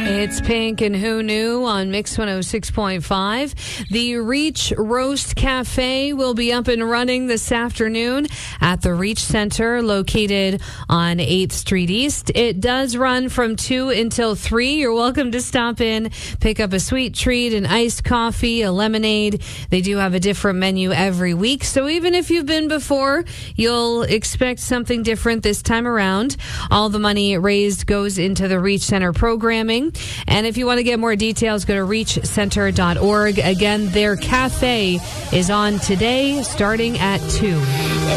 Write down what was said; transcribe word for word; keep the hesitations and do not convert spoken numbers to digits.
It's Pink and Who Knew on Mix one oh six point five. The Reach Roast Cafe will be up and running this afternoon at the Reach Center located on eighth Street East. It does run from two until three. You're welcome to stop in, pick up a sweet treat, an iced coffee, a lemonade. They do have a different menu every week. So even if you've been before, you'll expect something different this time around. All the money raised goes into the Reach Center programming. And if you want to get more details, go to reach center dot org. Again, their cafe is on today starting at two.